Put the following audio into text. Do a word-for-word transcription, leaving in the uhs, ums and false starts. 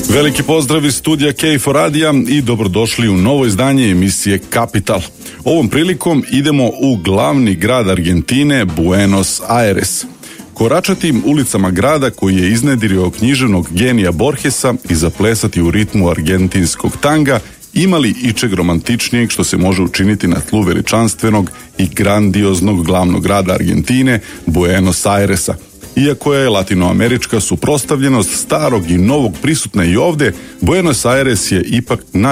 Veliki pozdrav iz studija K F O radija i dobrodošli u novo izdanje emisije Kapital. Ovom prilikom idemo u glavni grad Argentine, Buenos Aires. Koračati ulicama grada koji je iznedrio književnog genija Borgesa i zaplesati u ritmu argentinskog tanga, imali ičeg romantičnijeg što se može učiniti na tlu veličanstvenog i grandioznog glavnog grada Argentine, Buenos Airesa. Iako je latinoamerička suprotstavljenost starog i novog prisutna i ovde, Buenos Aires je ipak naj